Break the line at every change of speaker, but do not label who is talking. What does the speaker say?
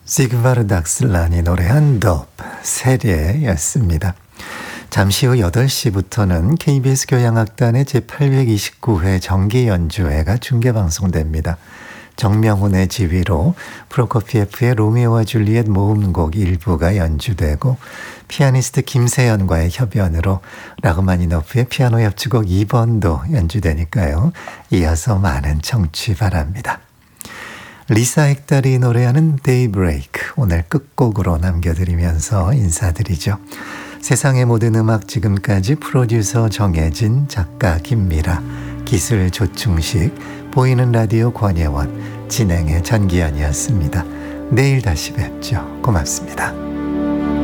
시그바르 닥슬란이 노래한 덥 세례였습니다. 잠시 후 8시부터는 KBS 교향악단의 제829회 정기연주회가 중계방송됩니다. 정명훈의 지휘로 프로코피에프의 로미오와 줄리엣 모음곡 일부가 연주되고 피아니스트 김세연과의 협연으로 라흐마니노프의 피아노 협주곡 2번도 연주되니까요. 이어서 많은 청취 바랍니다. 리사 액달이 노래하는 데이브레이크 오늘 끝곡으로 남겨드리면서 인사드리죠. 세상의 모든 음악 지금까지 프로듀서 정혜진, 작가 김미라, 기술 조충식, 보이는 라디오 권예원, 진행의 전기현이었습니다. 내일 다시 뵙죠. 고맙습니다.